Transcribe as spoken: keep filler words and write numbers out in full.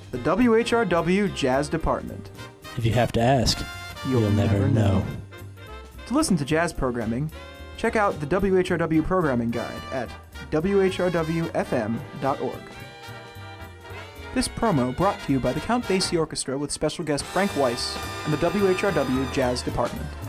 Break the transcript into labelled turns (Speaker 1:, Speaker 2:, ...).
Speaker 1: The W H R W Jazz Department.
Speaker 2: If you have to ask,
Speaker 1: You'll,
Speaker 2: you'll, never,
Speaker 1: never
Speaker 2: know.
Speaker 1: know. To listen to jazz programming, check out the W H R W Programming Guide at w h r w f m dot org. This promo brought to you by the Count Basie Orchestra with special guest Frank Weiss and the W H R W Jazz Department.